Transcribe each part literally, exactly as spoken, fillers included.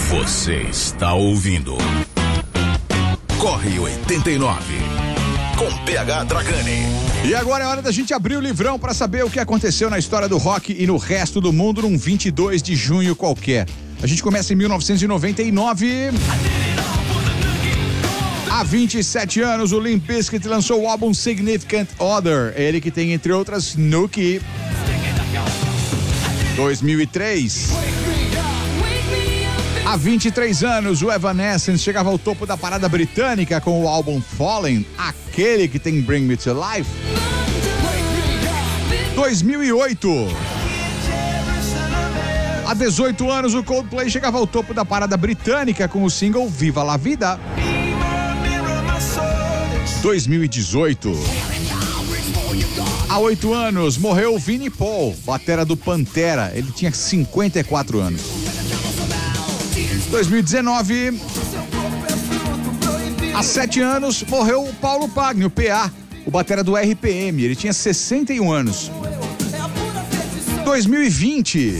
Você está ouvindo Corre oitenta e nove com P H Dragani. E agora é hora da gente abrir o livrão para saber o que aconteceu na história do rock e no resto do mundo num vinte e dois de junho qualquer. A gente começa em mil novecentos e noventa e nove. Há vinte e sete anos, o Limp Bizkit lançou o álbum Significant Other, ele que tem, entre outras, Nookie. dois mil e três. Há vinte e três anos, o Evanescence chegava ao topo da parada britânica com o álbum Fallen, aquele que tem Bring Me to Life. dois mil e oito. Há dezoito anos, o Coldplay chegava ao topo da parada britânica com o single Viva la Vida. dois mil e dezoito. Há oito anos, morreu o Vinnie Paul, batera do Pantera. Ele tinha cinquenta e quatro anos. dois mil e dezenove. Há sete anos, morreu o Paulo Pagni, o P A, o batera do R P M. Ele tinha sessenta e um anos. dois mil e vinte.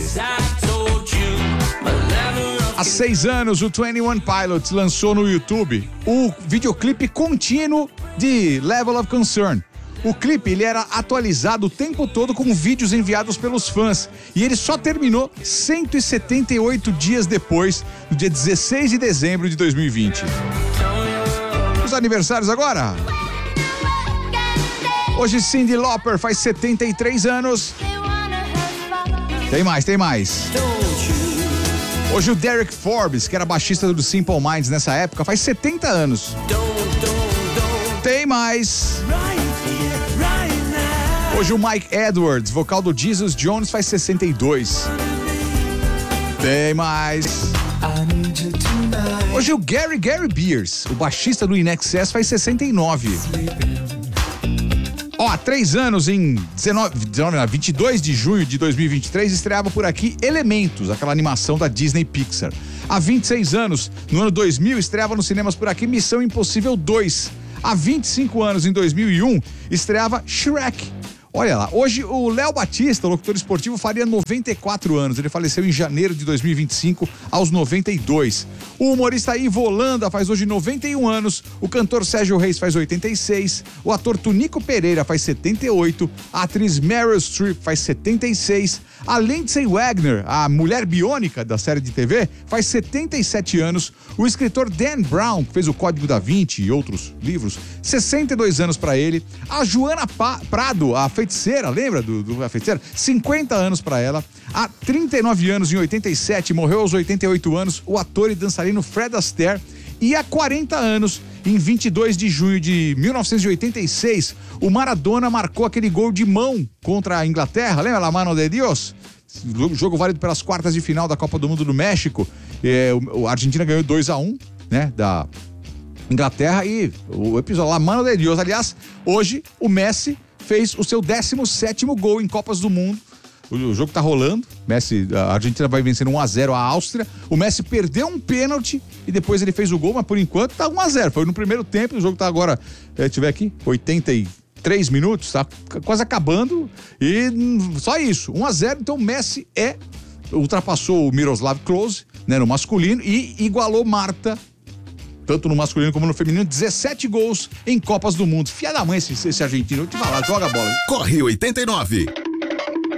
Há seis anos, o vinte e um Pilots lançou no YouTube o videoclipe contínuo de Level of Concern. O clipe ele era atualizado o tempo todo com vídeos enviados pelos fãs e ele só terminou cento e setenta e oito dias depois, no dia dezesseis de dezembro de dois mil e vinte. Os aniversários agora. Hoje Cyndi Lauper faz setenta e três anos. Tem mais, tem mais. Hoje o Derek Forbes, que era baixista do Simple Minds nessa época, faz setenta anos. Tem mais. Hoje o Mike Edwards, vocal do Jesus Jones, faz sessenta e dois. Tem mais. Hoje o Gary Gary Beers, o baixista do In Excess, faz sessenta e nove. Ó, há três anos, em dezenove, vinte e dois de junho de dois mil e vinte e três, estreava por aqui Elementos, aquela animação da Disney Pixar. Há vinte e seis anos, no ano dois mil, estreava nos cinemas por aqui Missão Impossível dois. Há vinte e cinco anos, em dois mil e um, estreava Shrek. Olha lá, hoje o Léo Batista, o locutor esportivo, faria noventa e quatro anos. Ele faleceu em janeiro de dois mil e vinte e cinco, aos noventa e dois. O humorista Ivo Holanda faz hoje noventa e um anos. O cantor Sérgio Reis faz oitenta e seis. O ator Tunico Pereira faz setenta e oito. A atriz Meryl Streep faz setenta e seis. A Lindsay Wagner, a mulher biônica da série de T V, faz setenta e sete anos. O escritor Dan Brown, que fez o Código da Vinci e outros livros, sessenta e dois anos para ele. A Joana pa- Prado, a feiticeira, lembra do, do a feiticeira? cinquenta anos para ela. Há trinta e nove anos, em oitenta e sete, morreu aos oitenta e oito anos, o ator e dançarino Fred Astaire. E há quarenta anos, em vinte e dois de junho de mil novecentos e oitenta e seis, o Maradona marcou aquele gol de mão contra a Inglaterra, lembra La Mano de Dios? O jogo válido pelas quartas de final da Copa do Mundo do México. É, o, a Argentina ganhou dois a um, né, da Inglaterra, e o episódio La Mano de Dios. Aliás, hoje o Messi fez o seu décimo sétimo gol em Copas do Mundo. O jogo tá rolando, Messi, a Argentina vai vencendo um a zero a Áustria. O Messi perdeu um pênalti e depois ele fez o gol, mas por enquanto tá um a zero. Foi no primeiro tempo, o jogo tá agora, é, tiver aqui, oitenta e três minutos, tá quase acabando. E só isso, um a zero. Então o Messi é, ultrapassou o Miroslav Klose, né, no masculino, e igualou Marta, tanto no masculino como no feminino, dezessete gols em Copas do Mundo. Fia da mãe esse, esse argentino, eu te falar, joga a bola. Corre oitenta e nove.